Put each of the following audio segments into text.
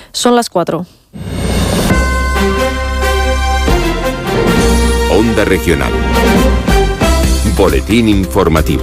Son las 4. Onda Regional. Boletín informativo.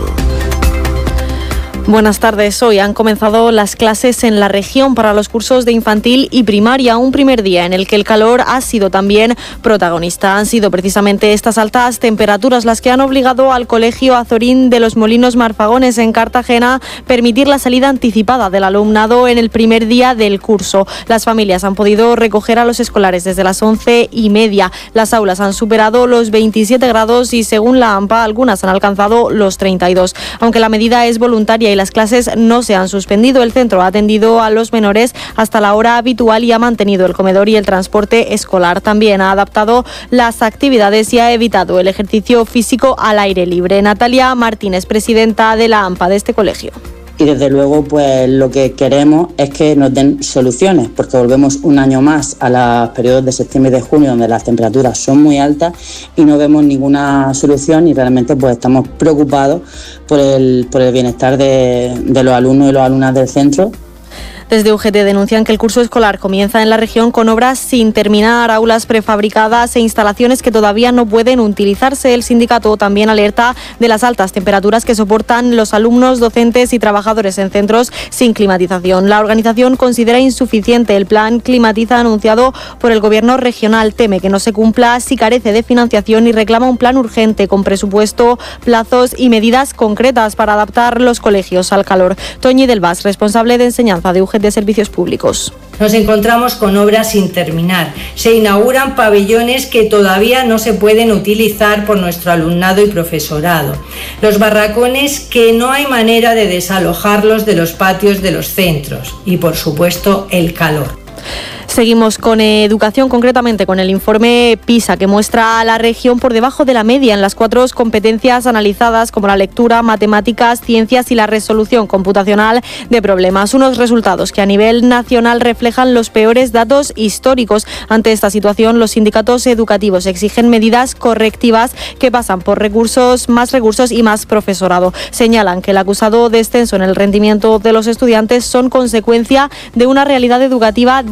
Buenas tardes. Hoy han comenzado las clases en la región para los cursos de infantil y primaria, un primer día en el que el calor ha sido también protagonista. Han sido precisamente estas altas temperaturas las que han obligado al Colegio Azorín de los Molinos Marfagones en Cartagena permitir la salida anticipada del alumnado en el primer día del curso. Las familias han podido recoger a los escolares desde las 11:30. Las aulas han superado los 27 grados y, según la AMPA, algunas han alcanzado los 32. Aunque la medida es voluntaria y las clases no se han suspendido, el centro ha atendido a los menores hasta la hora habitual y ha mantenido el comedor y el transporte escolar. También ha adaptado las actividades y ha evitado el ejercicio físico al aire libre. Natalia Martínez, presidenta de la AMPA de este colegio. Y desde luego pues lo que queremos es que nos den soluciones, porque volvemos un año más a los periodos de septiembre y de junio donde las temperaturas son muy altas y no vemos ninguna solución y realmente pues estamos preocupados por el bienestar de los alumnos y las alumnas del centro. Desde UGT denuncian que el curso escolar comienza en la región con obras sin terminar, aulas prefabricadas e instalaciones que todavía no pueden utilizarse. El sindicato también alerta de las altas temperaturas que soportan los alumnos, docentes y trabajadores en centros sin climatización. La organización considera insuficiente el plan Climatiza anunciado por el gobierno regional. Teme que no se cumpla si carece de financiación y reclama un plan urgente con presupuesto, plazos y medidas concretas para adaptar los colegios al calor. Toñi del Vas, responsable de enseñanza de UGT de Servicios Públicos. Nos encontramos con obras sin terminar. Se inauguran pabellones que todavía no se pueden utilizar por nuestro alumnado y profesorado. Los barracones que no hay manera de desalojarlos de los patios de los centros. Y, por supuesto, el calor. Seguimos con educación, concretamente con el informe PISA, que muestra a la región por debajo de la media en las 4 competencias analizadas, como la lectura, matemáticas, ciencias y la resolución computacional de problemas. Unos resultados que a nivel nacional reflejan los peores datos históricos. Ante esta situación, los sindicatos educativos exigen medidas correctivas que pasan por más recursos y más profesorado. Señalan que el acusado descenso en el rendimiento de los estudiantes son consecuencia de una realidad educativa